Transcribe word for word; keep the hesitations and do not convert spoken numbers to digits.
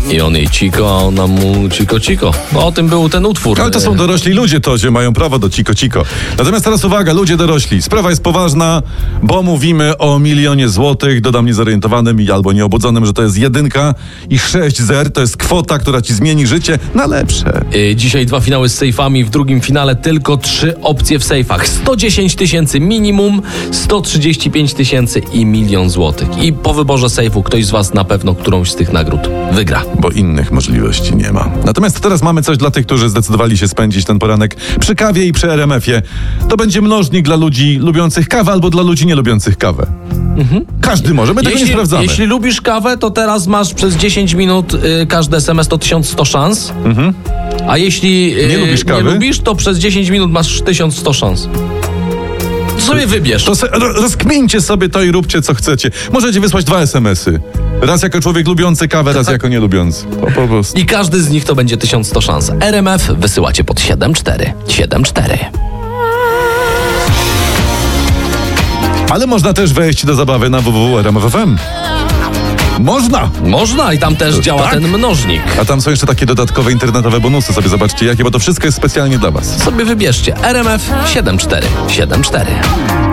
I on jej ciko, a ona mu ciko ciko. No, o tym był ten utwór. Ale to są dorośli ludzie, to się mają prawo do ciko ciko. Natomiast teraz uwaga, ludzie dorośli. Sprawa jest poważna, bo mówimy o milionie złotych. Dodam niezorientowanym i albo nieobudzonym, że to jest jedynka i sześć zer. To jest kwota, która ci zmieni życie na lepsze. Yy, dzisiaj dwa finały z sejfami. W drugim finale tylko trzy opcje w sejfach. sto dziesięć tysięcy minimum, sto trzydzieści pięć tysięcy i milion złotych. I po wyborze sejfu ktoś z was na pewno którąś z tych nagród wygra. Bo innych możliwości nie ma. Natomiast teraz mamy coś dla tych, którzy zdecydowali się spędzić ten poranek przy kawie i przy er em efie. To będzie mnożnik dla ludzi lubiących kawę albo dla ludzi nie lubiących kawę. Mhm. Każdy może, my tego nie sprawdzamy. Jeśli lubisz kawę, to teraz masz przez dziesięć minut y, każdy es em es to tysiąc sto szans. Mhm. A jeśli y, nie lubisz kawy, nie lubisz, to przez dziesięć minut masz tysiąc sto szans. Sobie wybierz. To se, rozkmincie sobie to i róbcie co chcecie. Możecie wysłać dwa es em esy. Raz jako człowiek lubiący kawę, raz jako nie lubiący. Po, po prostu. I każdy z nich to będzie tysiąc sto szans. er em ef wysyłacie pod siedem cztery siedem cztery. Ale można też wejść do zabawy na w w w kropka r m f kropka f m. Można! Można i tam też działa tak? ten mnożnik. A tam są jeszcze takie dodatkowe internetowe bonusy. Sobie zobaczcie jakie, bo to wszystko jest specjalnie dla was. Sobie wybierzcie er em ef siedem cztery siedem cztery.